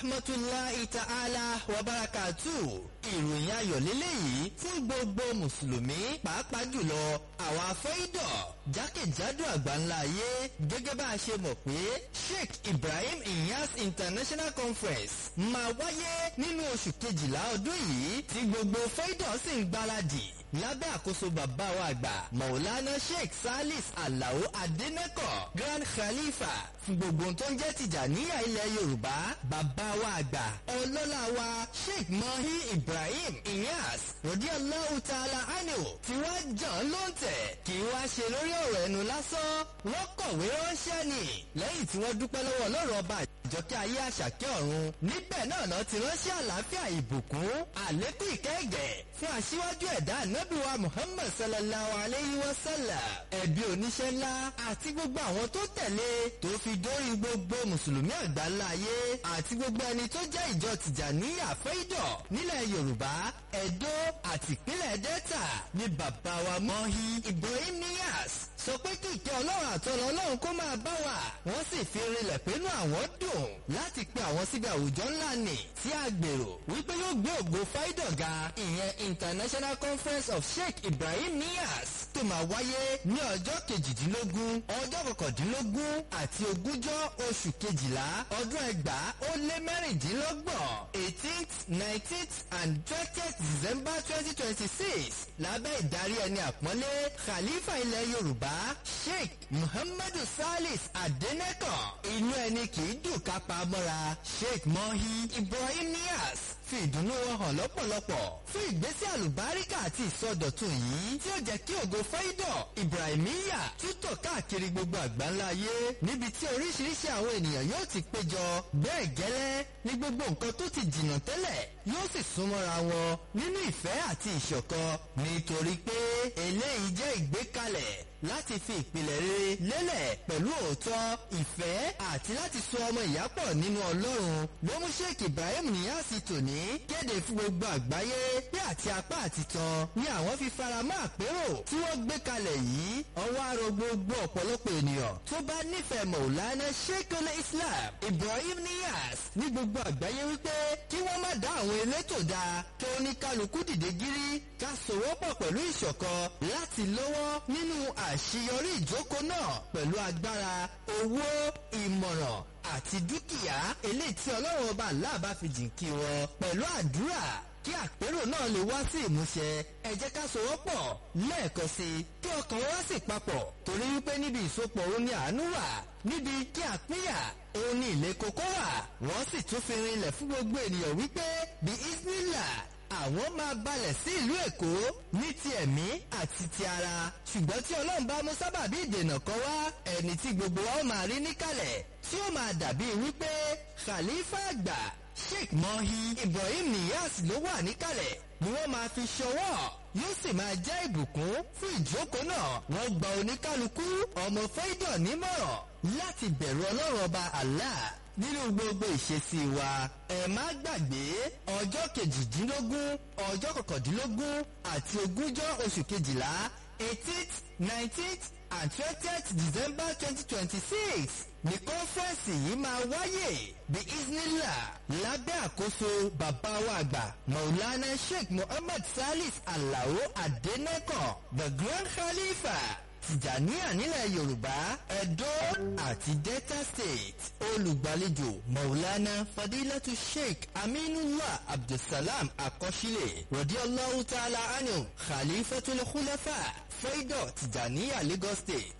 rahmatulahi ta'ala wa barakatuh. Ìròyìn ayọ̀ lélẹ́yìí fún gbogbo mùsùlùmí pàápàá jùlọ àwọn afẹ́ìdọ̀ jákèjádò àgbáńlá ayé gẹ́gẹ́ bá a ṣe mọ̀ pé Sheikh Ibrahim Inyas International Conference máa wáyé nínú oṣù kejìlá ọdún yìí tí gbogbo fẹ́ìdọ̀ sì ń gbáradì lábẹ́ àkóso bàbá wa àgbà Maulana Sheikh Salis Alao Adeneko Grand Khalifa fún gbogbo tó ń jẹ́ Tìjàníyà ilẹ̀ Yorùbá bàbá wa àgbà ọlọ́lá wa Sheikh Mahi Ibrahim Inyas Radiyallahu Ta'ala Anhu tí wọ́n jàn ló ń tẹ̀ kí wá ṣe lórí ọ̀rọ̀ ẹnu lásán wọ́n kọ̀wé ránṣẹ́ ni lẹ́yìn tí wọ́n dúpẹ́ lọ́wọ́ Ọlọ́run ọba àjọkẹ́ ayé àṣàkẹ́ ọ̀run níbẹ̀ náà ti ránṣẹ́ àlàáfíà ìbùkún àlékún ìkẹ́gẹ̀ fún aṣíwájú ẹ̀dá ànábì wa Muhammad sallallahu alayhi wa sallam ẹ̀bí oníṣẹ́ ńlá àti gbogbo àwọn tó tẹ̀lé tó fi dórí gbogbo mùsùlùmí àgbáńlá ayé àti gbogbo ẹni tó jẹ́ ìjọ Tìjàníyà fẹ́ìdọ̀ nílẹ̀ Yorùbá Ẹdó àti ìpínlẹ̀ Delta ní bàbá wa Mahi Ibrahim Inyas sọ pé kí ìkẹ́ Ọlọ́run àtọ́lọ́ Ọlọ́run kó máa bá wa wọ́n sì fi rinlẹ̀ pẹ̀lú àwọn dùn láti pe àwọn síbi àwùjọ ńlá nì tí a gbèrò wípé yóò gbé ògo fáìdọ̀ ga ìyẹn International Conference of Sheikh Ibrahim Inyas tó máa wáyé ní ọjọ́ kejìdínlógún ọjọ́ kọkàndínlógún àti ogúnjọ́ oṣù kejìlá ọdún 2026 18th 19th and 20th December 2026 lábẹ́ ìdarí ẹni àpọ́nlé Khalifa ilẹ̀ Yorùbá Sheikh Muhammadu Salis Adeneko inú ẹni kì í dùn ká pa mọ́ra Sheikh Mahi Ibrahim Inyas fi ìdùnnú wọn hàn lọ́pọ̀lọpọ̀ fún ìgbésẹ̀ àlùbáríkà àti ìsọdọ̀tun yìí tí ó jẹ́ kí ògo fáìdọ̀ Ibrahimiyya tútọ̀ káàkiri gbogbo àgbáńlá ayé níbi tí oríṣiríṣi àwọn ènìyàn yóò ti péjọ bẹ́ẹ̀ gẹ́lẹ́ ní gbogbo nǹkan tó ti jìnnà tẹ́lẹ̀ yóò sì súnmọ́ra wọn nínú ìfẹ́ àti ìṣọ̀kan nítorí pé eléyìí jẹ́ ìgbékalẹ̀ láti fi ìpìlẹ̀ rere lélẹ̀ pẹ̀lú òótọ́ ìfẹ́ àti láti so ọmọ ìyá pọ̀ nínú Ọlọ́run ló mú Sheikh Ibrahim Inyas tòní kéde fún gbogbo àgbáyé pé àti apá àti tan ni àwọn fi faramọ́ àpérò tí wọ́n gbé kalẹ̀ yìí ọwọ́ àrò gbogbo ọ̀pọ̀lọpọ̀ ènìyàn tó bá nífẹ̀ẹ́ Maulana Sheikhul Islam Ibrahim Inyas ní gbogbo àgbáyé wípé kí wọ́n má dá àwọn elétò dá kí oníkálukú dìde gírí ká sowọ́pọ̀ pẹ̀lú ìṣọ̀kan láti lọ́wọ́ nínú àṣeyọrí ìjókòó náà pẹ̀lú agbára owó ìmọ̀ràn àti dúkìá eléyìí tí Ọlọ́run ọba Allah bá fi jìnkí wọn pẹ̀lú àdúrà kí àpérò náà lè wá sí ìmúṣẹ ẹ jẹ́ ká sowọ́pọ̀ lẹ́ẹ̀kan sí i kí ọkàn wa sì papọ̀ torí wípé níbi ìsopọ̀ òun ni àánú wà níbi kí àpínyà òun ni ilé kókó wà wọ́n sì tún fi rinlẹ̀ fún gbogbo ènìyàn wípé bí isnillah àwọn máa balẹ̀ sí ìlú Èkó ní ti ẹ̀mí àti ti ara ṣùgbọ́n tí Ọlọ́run bá mú sábàbí ìdènà kan wá ẹni tí gbogbo wa ó máa rí níkàlẹ̀ tí ó máa dàbí wípé Khalifa àgbà Sheikh Mahi Ibrahim Inyas ló wà níkàlẹ̀ ni wọ́n máa fi ṣọwọ́ yóò sì máa jẹ́ ìbùkún fún ìjókòó náà wọ́n gba oníkálukú ọmọ fẹ́ìdọ̀ nímọ̀ràn láti bẹ̀rù Ọlọ́run ọba Allah nínú gbogbo ìṣesí wa ẹ má gbàgbé ọjọ́ kejìdínlógún ọjọ́ kọkàndínlógún àti ogúnjọ́ oṣù kejìlá 18th 19th and 20th December 2026 ní kọ́nfẹ́rẹ́nsì yìí máa wáyé bí isnillah lábẹ́ àkóso bàbá wa àgbà Maulana Sheikh Muhammad Salis Alao Adeneko the Grand Khalifa Tìjàníyà nílẹ̀ Yorùbá Ẹdó àti Delta State olùgbàlejò Maulana Fadilatu Sheikh Aminullah Abdulsalam Akọ́ṣílẹ̀ Radiyallahu Ta'ala Anhu Khalifatul Khulafa Fẹ́ìdọ̀ Tìjàníyà Lagos State